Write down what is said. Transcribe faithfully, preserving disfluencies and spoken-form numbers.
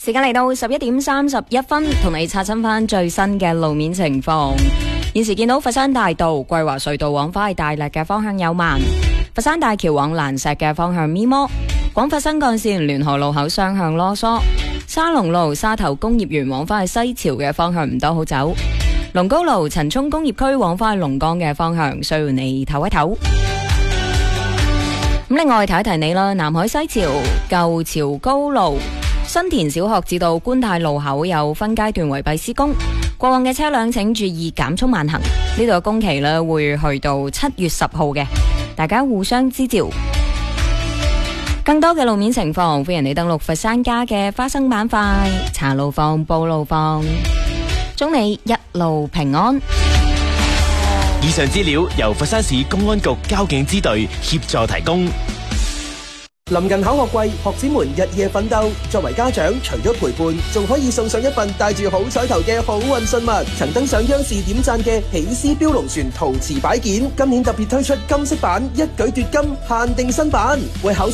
時間嚟到十一點三十一分，同你刷新翻最新嘅路面情況。現時見到佛山大道桂華隧道往返大瀝嘅方向有慢，佛山大橋往蘭石嘅方向咪摩，廣佛新幹線聯河路口雙向囉嗦，沙龍路沙頭工業園往返去西樵嘅方向唔多好走，龍高路陳涌工業區往返去龍崗嘅方向需要你唞一唞。咁另外提一提你啦，南海西樵舊潮高路新田小學至到觀泰路口有分階段圍蔽施工，過往嘅車輛請注意減速慢行。呢度嘅工期呢會去到七月十號嘅，大家互相支照。更多嘅路面情況，歡迎你登錄佛山家嘅花生板塊，查路況、報路況，祝你一路平安。 以上資料由佛山市公安局交警支隊協助提供。 臨近考學季，學子們日夜奮鬥。作為家長，除咗陪伴，仲可以送上一份帶住好彩頭嘅好運信物。曾登上央視點讚嘅喜思標龍船陶瓷擺件，今年特別推出金色版，一舉奪金限定新版，為考